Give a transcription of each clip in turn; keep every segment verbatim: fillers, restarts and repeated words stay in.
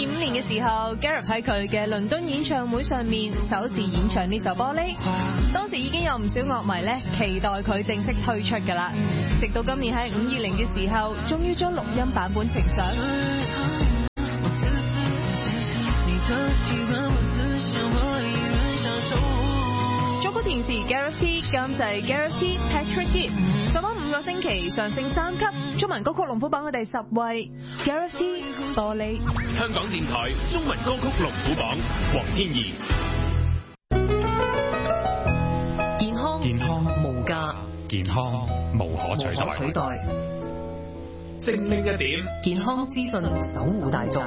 二五年嘅時候 Gareth 喺佢嘅倫敦演唱會上面首次演唱呢首玻璃，當時已經有唔少樂迷咧期待佢正式推出噶啦，直到今年喺五二零嘅時候終於將錄音版本呈上。作曲填詞 Gareth T， 監製 Gareth T Patrick Gibb， 上榜五個星期上升三級，中文歌曲龍虎榜嘅第十位 Gareth T 玻璃。 香港電台中文歌曲龍虎榜，黃天怡。 健康健康無價， 健康無可取代。 取代精靈一點， 健康資訊守護大眾。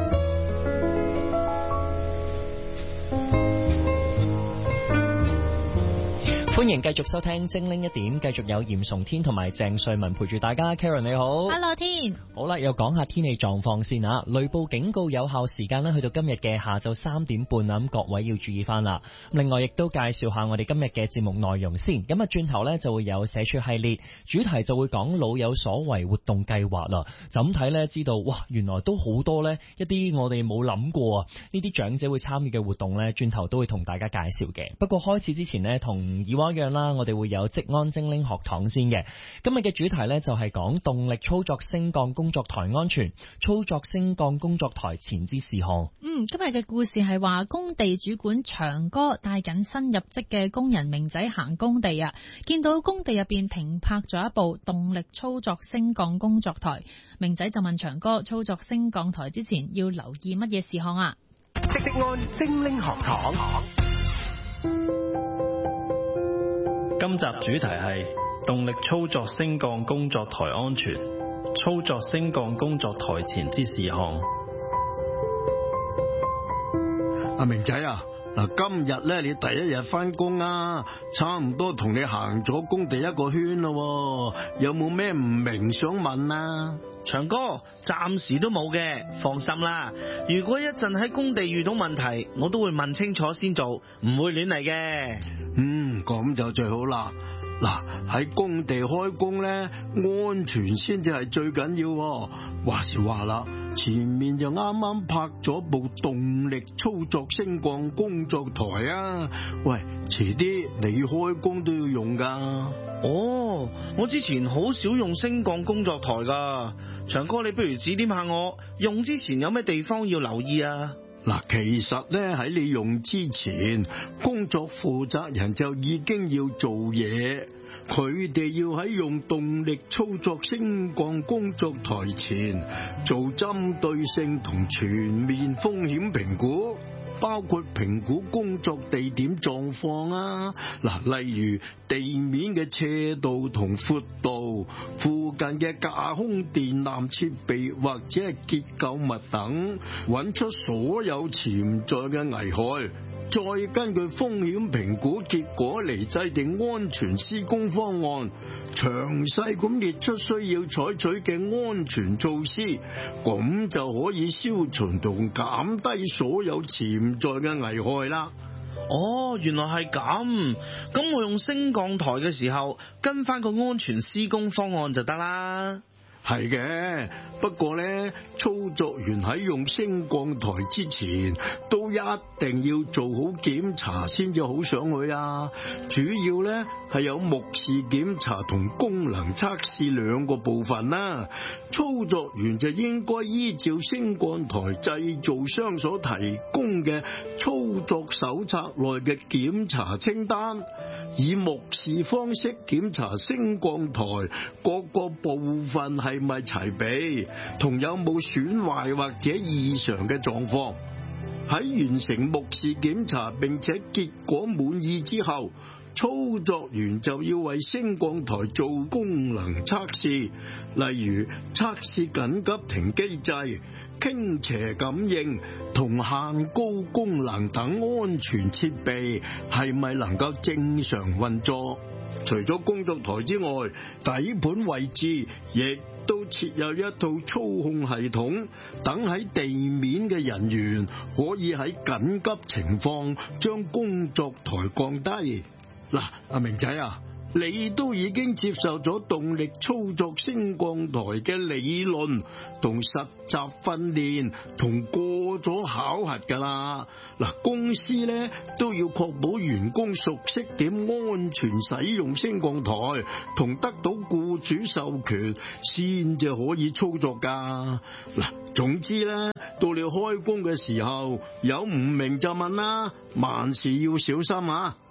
歡迎繼續收聽精靈一點，繼續有嚴崇天同埋鄭瑞文陪住大家。Karen 你好 ，Hello 天， 好啦，又講下天氣狀況先啊。雷暴警告有效時間呢，去到今日嘅下晝三點半啦，咁各位要注意翻啦。另外亦都介紹下我哋今日嘅節目內容先。咁啊，轉頭呢就會有社畜系列，主題就會講老有所為活動計劃啦。就咁睇呢，知道哇，原來都好多呢一啲我哋冇諗過啊，呢啲長者會參與嘅活動呢，轉頭都會同大家介紹嘅。不過開始之前呢，同以往一樣啦，我哋會有職安精靈學堂先嘅。今日嘅主題呢，就係講動力操作升降工作台安全，操作升降工作台前置事項。 嗯，今日嘅故事係話工地主管長哥帶緊新入職嘅工人明仔行工地啊，見到工地入邊停泊咗一部動力操作升降工作台，明仔就問長哥操作升降台之前要留意乜嘢事項啊？ 職安精靈學堂。 今集主題係動力操作升降工作台安全，操作升降工作台前之事項。 阿明仔啊，嗱，今日咧你第一日翻工啊，差唔多同你行咗工地一個圈咯，有冇咩唔明想問啊？ 長哥，暫時都冇嘅，放心啦。如果一陣喺工地遇到問題，我都會問清楚先做，唔會亂嚟嘅。 嗯，咁就最好啦。嗱，喺工地開工咧，安全先至係最緊要。話時話啦，前面就啱啱泊咗部動力操作升降工作台啊。喂，遲啲你開工都要用噶。 哦，我之前好少用升降工作台噶。長哥，你不如指點下我，用之前有咩地方要留意啊？ 嗱，其實咧喺你用之前，工作負責人就已經要做嘢，佢哋要喺用動力操作升降工作台前做針對性同全面風險評估，包括評估工作地點狀況啊，嗱，例如地面嘅斜度同闊度、附近嘅架空電纜設備或者係結構物等，揾出所有潛在嘅危害，再根據風險評估結果嚟制定安全施工方案，詳細咁列出需要採取嘅安全措施，咁就可以消除同減低所有潛在嘅危害啦。 哦，原來係咁，咁我用升降台嘅時候跟翻個安全施工方案就得啦。 係嘅，不過咧，操作員喺用升降台之前都一定要做好檢查先至好上去啊。主要咧係有目視檢查同功能測試兩個部分啦。操作員就應該依照升降台製造商所提供嘅操作手冊內嘅檢查清單，以目視方式檢查升降台各個部分係係咪齊備，同有冇損壞或者異常嘅狀況。喺完成目視檢查並且結果滿意之後，操作員就要為升降台做功能測試，例如測試緊急停機制、傾斜感應同限高功能等安全設備係咪能夠正常運作。除咗工作台之外，底盤位置亦都設有一套操控系統，等喺地面嘅人員可以喺緊急情況將工作台降低。嗱，阿明仔啊，你都已經接受咗動力操作升降台嘅理論同實習訓練同個過咗考核噶啦。嗱，公司咧都要確保員工熟悉點安全使用升降台，同得到僱主授權先至可以操作噶。嗱，總之咧，到你開工嘅時候有唔明就問啦，萬事要小心啊！